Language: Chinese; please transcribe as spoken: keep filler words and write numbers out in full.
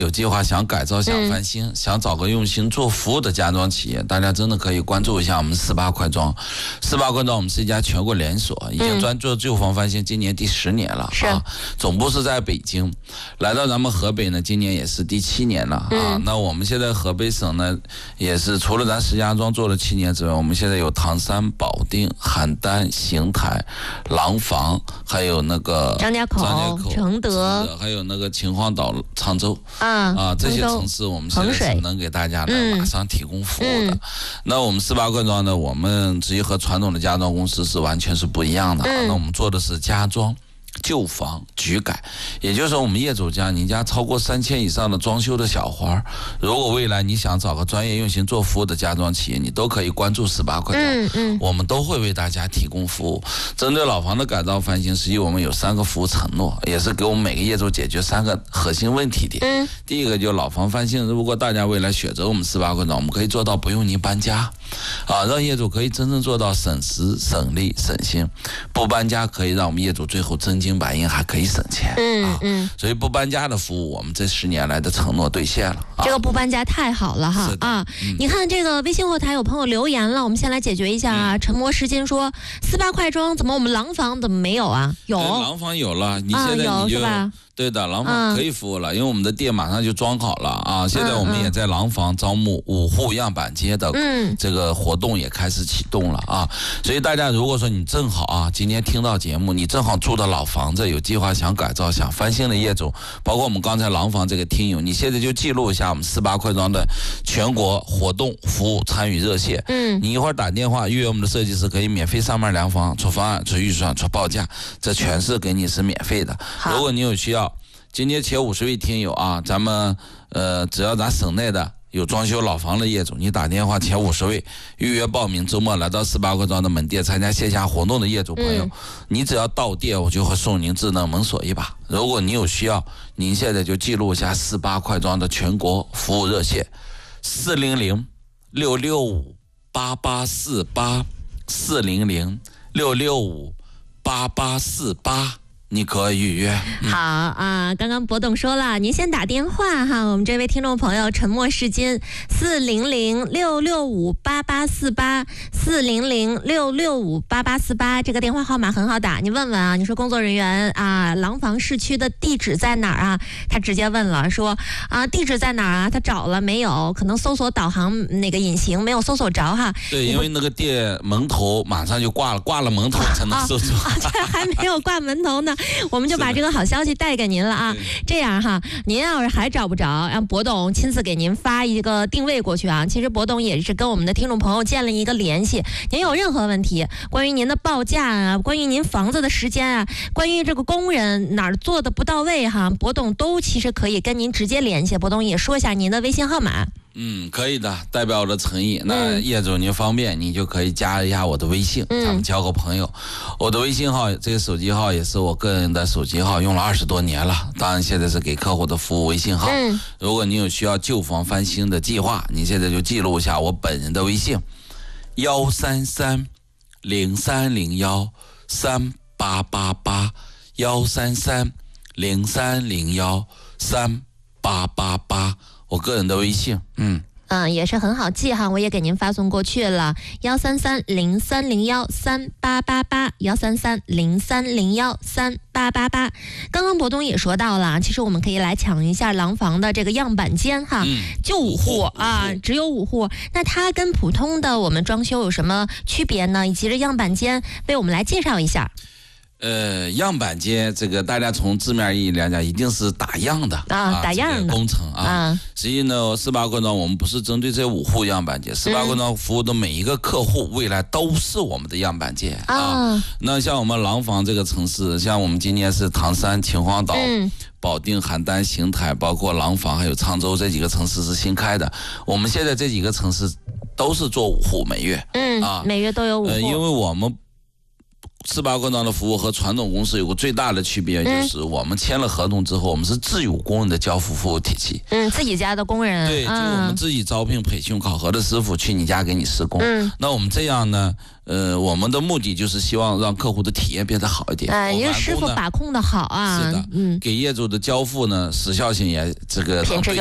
有计划想改造、想翻新、嗯、想找个用心做服务的家装企业，大家真的可以关注一下我们四八快装。四八快装我们是一家全国连锁，已经专做旧房翻新，今年第十年了、嗯、啊。总部是在北京，来到咱们河北呢，今年也是第七年了啊。嗯、那我们现在河北省呢，也是除了咱石家庄做了七年之外，我们现在有唐山、保定、邯郸、邢台、廊坊，还有那个张家口、 张家口承德， 还有那个秦皇岛、沧州。 啊啊，这些城市我们现在是能给大家来马上提供服务的。嗯嗯、那我们四八快装呢，我们至于和传统的家装公司是完全是不一样的、啊嗯。那我们做的是家装、旧房、局改，也就是说，我们业主家你家超过三千以上的装修的小花，如果未来你想找个专业用心做服务的家装企业，你都可以关注四八快装，嗯嗯，我们都会为大家提供服务。针对老房的改造翻新，实际我们有三个服务承诺，也是给我们每个业主解决三个核心问题点。嗯，第一个就是老房翻新，如果大家未来选择我们四八快装，我们可以做到不用您搬家，啊，让业主可以真正做到省时、省力、省心。不搬家可以让我们业主最后真金白银，还可以省钱。嗯啊、嗯，所以不搬家的服务，我们这十年来的承诺兑现了。啊、 这个不搬家太好了哈啊！嗯、你看这个微信后台有朋友留言了，我们先来解决一下啊。嗯、沉默时间说四八快装怎么我们廊坊怎么没有啊？有， 廊坊有了，你现在你就。啊对的，廊坊可以服务了、嗯，因为我们的店马上就装好了啊！现在我们也在廊坊招募五户样板街的这个活动也开始启动了啊！所以大家如果说你正好啊，今天听到节目，你正好住的老房子有计划想改造、想翻新的业主，包括我们刚才廊坊这个听友，你现在就记录一下我们四八快装的全国活动服务参与热线。嗯，你一会儿打电话预约我们的设计师，可以免费上门量房、出方案、出预算、出报价，这全是给你是免费的。如果你有需要。今天前五十位听友啊，咱们呃，只要咱省内的有装修老房的业主，你打电话前五十位预约报名，周末来到四八快装的门店参加线下活动的业主朋友，嗯、你只要到店，我就会送您智能门锁一把。如果你有需要，您现在就记录一下四八快装的全国服务热线：四零零六六五八八四八，四零零六六五八八四八。你可以预约。 好啊，刚刚博董说了，您先打电话哈，我们这位听众朋友沉默是金，四零零六六五八八四八，四零零六六五八八四八，这个电话号码很好打，你问问啊，你说工作人员啊，廊坊市区的地址在哪儿啊？他直接问了，说啊，地址在哪儿啊？他找了没有？可能搜索导航那个引擎没有搜索着哈。 对，因为那个店门头马上就挂了，挂了门头才能搜索。 啊，这还没有挂门头呢。我们就把这个好消息带给您了啊！这样哈，您要是还找不着，让博董亲自给您发一个定位过去啊。其实博董也是跟我们的听众朋友建了一个联系，您有任何问题，关于您的报价啊，关于您房子的时间啊，关于这个工人哪儿做的不到位哈，博董都其实可以跟您直接联系。博董也说一下您的微信号码。 嗯，可以的，代表我的诚意。那业主您方便，你就可以加一下我的微信，嗯、咱们交个朋友。我的微信号，这个手机号也是我个人的手机号，用了二十多年了。当然，现在是给客户的服务微信号。嗯、如果你有需要旧房翻新的计划，你现在就记录一下我本人的微信：幺三三零三零幺三八八八，幺三三零三零幺三八八八。我个人的微信，嗯嗯，也是很好记哈，我也给您发送过去了，幺三三零三零幺三八八八，幺三三零三零幺三八八八。刚刚博东也说到了，其实我们可以来抢一下廊坊的这个样板间哈，嗯、就五户啊，只有五户。那它跟普通的我们装修有什么区别呢？以及这样板间为我们来介绍一下。 呃，样板间这个大家从字面意义来讲，一定是打样的啊，啊打样的、这个、 工程啊。啊实际呢，四八快装我们不是针对这五户样板间，四八快装服务的每一个客户，未来都是我们的样板间、嗯、啊。那像我们廊坊这个城市，像我们今年是唐山、秦皇岛、嗯、保定、邯郸、邢台，包括廊坊还有沧州这几个城市是新开的。我们现在这几个城市都是做五户每月， 嗯啊，每月都有五户、呃， 因为我们。 四八工厂的服务和传统公司有个最大的区别，就是我们签了合同之后，我们是自有工人的交付服务体系。 嗯，自己家的工人。 对，就我们自己招聘、培训、考核的师傅去你家给你施工。嗯，那我们这样呢，呃，我们的目的就是希望让客户的体验变得好一点。 哎，因为师傅把控的好啊。 是的，嗯，给业主的交付呢，时效性也这个。